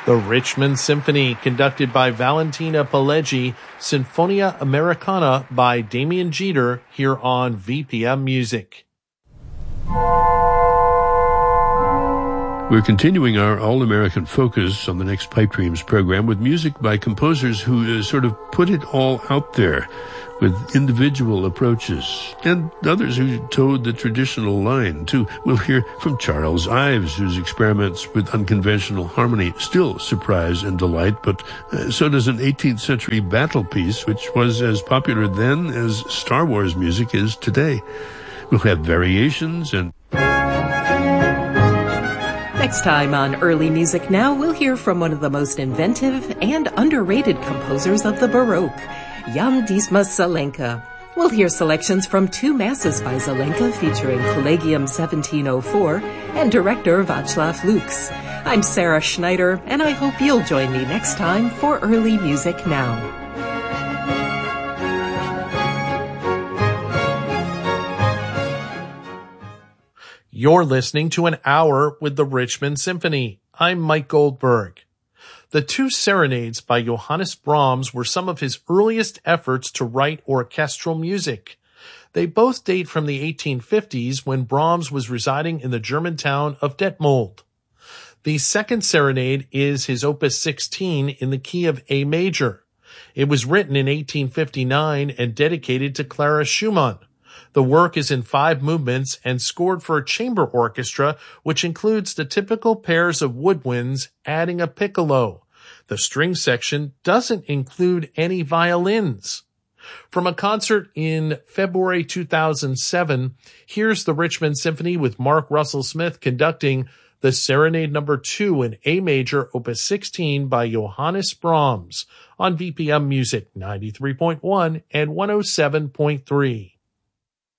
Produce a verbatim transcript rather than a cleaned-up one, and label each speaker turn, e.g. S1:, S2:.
S1: The Richmond Symphony, conducted by Valentina Pileggi, Sinfonia Americana by Damien Jeter, here on V P M Music.
S2: We're continuing our All-American focus on the next Pipe Dreams program with music by composers who uh, sort of put it all out there with individual approaches, and others who towed the traditional line, too. We'll hear from Charles Ives, whose experiments with unconventional harmony still surprise and delight, but uh, so does an eighteenth century battle piece, which was as popular then as Star Wars music is today. We'll have variations and...
S3: Next time on Early Music Now, we'll hear from one of the most inventive and underrated composers of the Baroque, Jan Dismas Zelenka. We'll hear selections from two masses by Zelenka featuring Collegium seventeen oh four and director Václav Lux. I'm Sarah Schneider, and I hope you'll join me next time for Early Music Now.
S1: You're listening to an hour with the Richmond Symphony. I'm Mike Goldberg. The two serenades by Johannes Brahms were some of his earliest efforts to write orchestral music. They both date from the eighteen fifties when Brahms was residing in the German town of Detmold. The second serenade is his opus sixteen in the key of A major. It was written in eighteen fifty-nine and dedicated to Clara Schumann. The work is in five movements and scored for a chamber orchestra, which includes the typical pairs of woodwinds, adding a piccolo. The string section doesn't include any violins. From a concert in February two thousand seven, here's the Richmond Symphony with Mark Russell Smith conducting the Serenade Number two in A major, opus sixteen by Johannes Brahms on V P M Music ninety-three point one and one oh seven point three.